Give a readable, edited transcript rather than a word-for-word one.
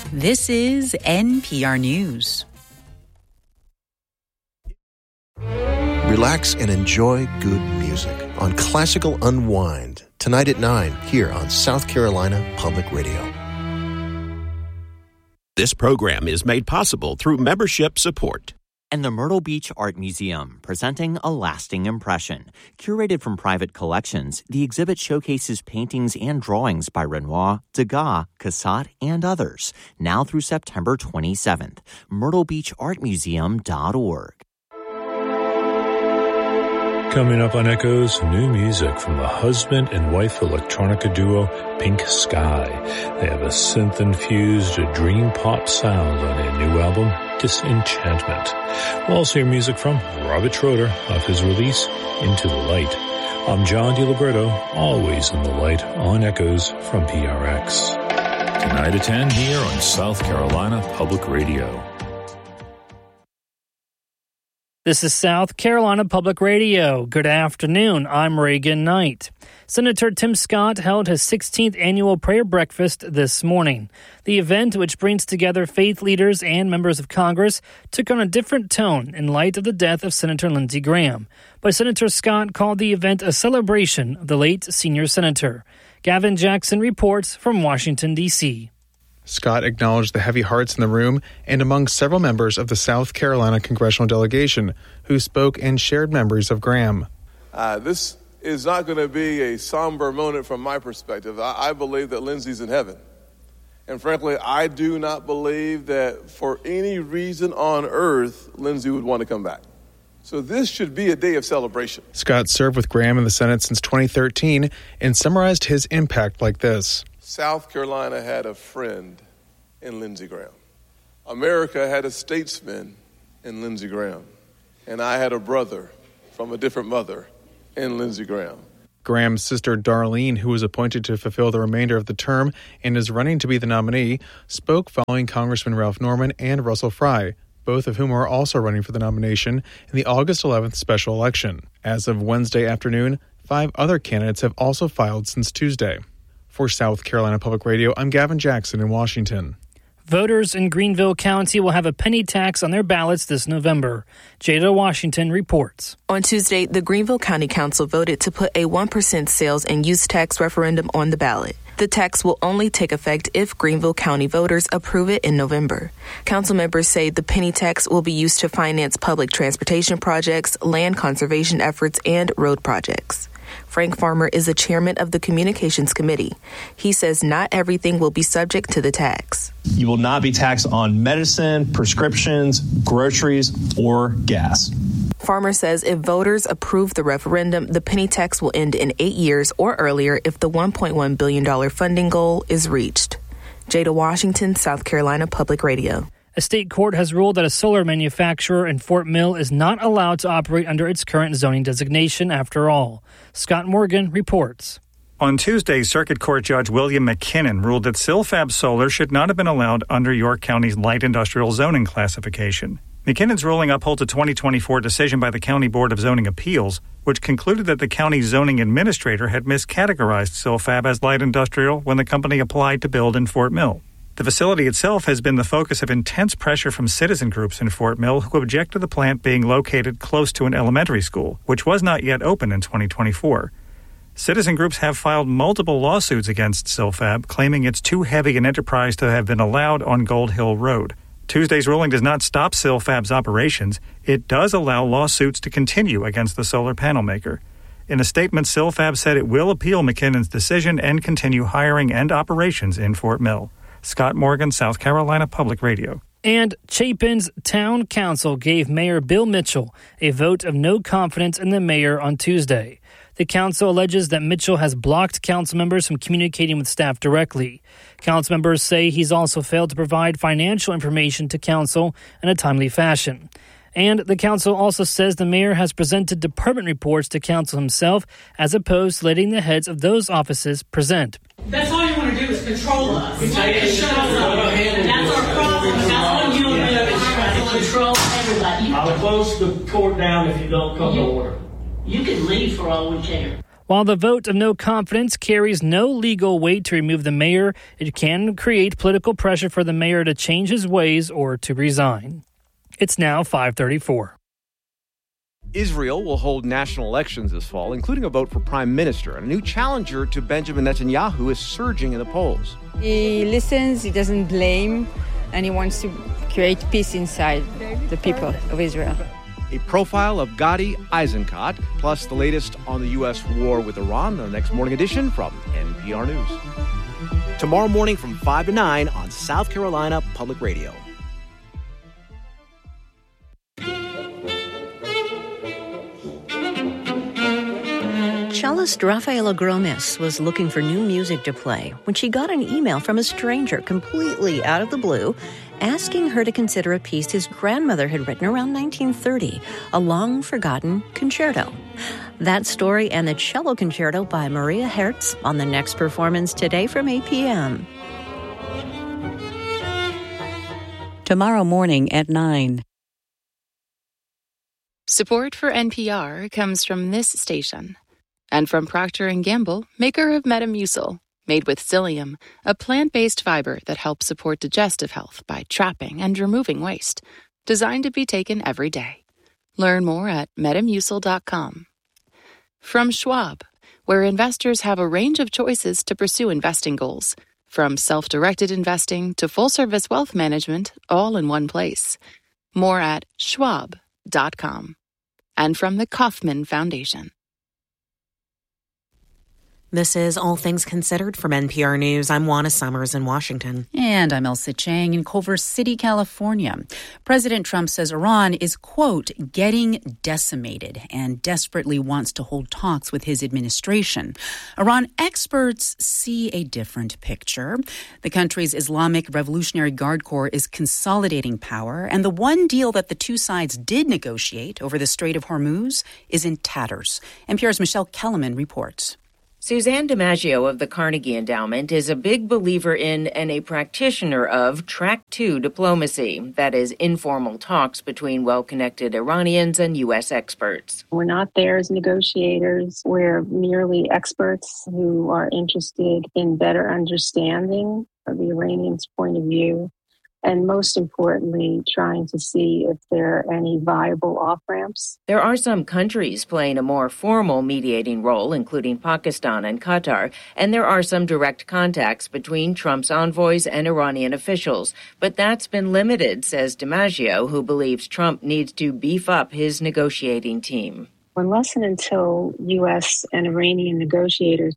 This is NPR News. Relax and enjoy good music on Classical Unwind tonight at 9 here on South Carolina Public Radio. This program is made possible through membership support. And the Myrtle Beach Art Museum, presenting A Lasting Impression. Curated from private collections, the exhibit showcases paintings and drawings by Renoir, Degas, Cassatt, and others. Now through September 27th. MyrtleBeachArtMuseum.org. Coming up on Echoes, new music from the husband and wife electronica duo Pink Sky. They have a synth-infused dream pop sound on a new album, Disenchantment. We'll also hear music from Robert Schroeder off his release, Into the Light. I'm John DiLiberto, always in the light on Echoes from PRX. Tonight at 10 here on South Carolina Public Radio. This is South Carolina Public Radio. Good afternoon. I'm Reagan Knight. Senator Tim Scott held his 16th annual prayer breakfast this morning. The event, which brings together faith leaders and members of Congress, took on a different tone in light of the death of Senator Lindsey Graham. But Senator Scott called the event a celebration of the late senior senator. Gavin Jackson reports from Washington, D.C. Scott acknowledged the heavy hearts in the room and among several members of the South Carolina congressional delegation who spoke and shared memories of Graham. This is not going to be a somber moment from my perspective. I believe that Lindsey's in heaven. And frankly, I do not believe that for any reason on earth, Lindsey would want to come back. So this should be a day of celebration. Scott served with Graham in the Senate since 2013 and summarized his impact like this. South Carolina had a friend in Lindsey Graham. America had a statesman in Lindsey Graham. And I had a brother from a different mother in Lindsey Graham. Graham's sister Darlene, who was appointed to fulfill the remainder of the term and is running to be the nominee, spoke following Congressman Ralph Norman and Russell Fry, both of whom are also running for the nomination in the August 11th special election. As of Wednesday afternoon, 5 other candidates have also filed since Tuesday. For South Carolina Public Radio, I'm Gavin Jackson in Washington. Voters in Greenville County will have a penny tax on their ballots this November. Jada Washington reports. On Tuesday, the Greenville County Council voted to put a 1% sales and use tax referendum on the ballot. The tax will only take effect if Greenville County voters approve it in November. Council members say the penny tax will be used to finance public transportation projects, land conservation efforts, and road projects. Frank Farmer is the chairman of the Communications Committee. He says not everything will be subject to the tax. You will not be taxed on medicine, prescriptions, groceries, or gas. Farmer says if voters approve the referendum, the penny tax will end in 8 years or earlier if the $1.1 billion funding goal is reached. Jada Washington, South Carolina Public Radio. A state court has ruled that a solar manufacturer in Fort Mill is not allowed to operate under its current zoning designation after all. Scott Morgan reports. On Tuesday, Circuit Court Judge William McKinnon ruled that Silfab Solar should not have been allowed under York County's light industrial zoning classification. McKinnon's ruling upholds a 2024 decision by the County Board of Zoning Appeals, which concluded that the county's zoning administrator had miscategorized Silfab as light industrial when the company applied to build in Fort Mill. The facility itself has been the focus of intense pressure from citizen groups in Fort Mill who object to the plant being located close to an elementary school, which was not yet open in 2024. Citizen groups have filed multiple lawsuits against Silfab, claiming it's too heavy an enterprise to have been allowed on Gold Hill Road. Tuesday's ruling does not stop Silfab's operations. It does allow lawsuits to continue against the solar panel maker. In a statement, Silfab said it will appeal McKinnon's decision and continue hiring and operations in Fort Mill. Scott Morgan, South Carolina Public Radio. And Chapin's Town Council gave Mayor Bill Mitchell a vote of no confidence in the mayor on Tuesday. The council alleges that Mitchell has blocked council members from communicating with staff directly. Council members say he's also failed to provide financial information to council in a timely fashion. And the council also says the mayor has presented department reports to council himself as opposed to letting the heads of those offices present. That's all you want to do is control us. You want to shut us up. That's our problem. That's all you want to do is try to control everybody. I'll close the court down if you don't come to order. You can leave for all we care. While the vote of no confidence carries no legal weight to remove the mayor, it can create political pressure for the mayor to change his ways or to resign. It's now 5:34. Israel will hold national elections this fall, including a vote for prime minister. And a new challenger to Benjamin Netanyahu is surging in the polls. He listens, he doesn't blame, and he wants to create peace inside the people of Israel. A profile of Gadi Eisenkot, plus the latest on the U.S. war with Iran, the next morning edition from NPR News. Tomorrow morning from 5 to 9 on South Carolina Public Radio. Cellist Rafaela Gromes was looking for new music to play when she got an email from a stranger completely out of the blue asking her to consider a piece his grandmother had written around 1930, a long-forgotten concerto. That story and the cello concerto by Maria Hertz on the next performance today from 8 p.m. Tomorrow morning at 9. Support for NPR comes from this station. And from Procter & Gamble, maker of Metamucil, made with psyllium, a plant-based fiber that helps support digestive health by trapping and removing waste. Designed to be taken every day. Learn more at metamucil.com. From Schwab, where investors have a range of choices to pursue investing goals. From self-directed investing to full-service wealth management, all in one place. More at schwab.com. And from the Kauffman Foundation. This is All Things Considered from NPR News. I'm Juana Summers in Washington. And I'm Elsa Chang in Culver City, California. President Trump says Iran is, quote, getting decimated and desperately wants to hold talks with his administration. Iran experts see a different picture. The country's Islamic Revolutionary Guard Corps is consolidating power, and the one deal that the two sides did negotiate over the Strait of Hormuz is in tatters. NPR's Michelle Kellerman reports. Suzanne DiMaggio of the Carnegie Endowment is a big believer in and a practitioner of Track 2 diplomacy, that is, informal talks between well-connected Iranians and U.S. experts. We're not there as negotiators. We're merely experts who are interested in better understanding of the Iranians' point of view, and most importantly, trying to see if there are any viable off-ramps. There are some countries playing a more formal mediating role, including Pakistan and Qatar, and there are some direct contacts between Trump's envoys and Iranian officials. But that's been limited, says DiMaggio, who believes Trump needs to beef up his negotiating team. Unless and until U.S. and Iranian negotiators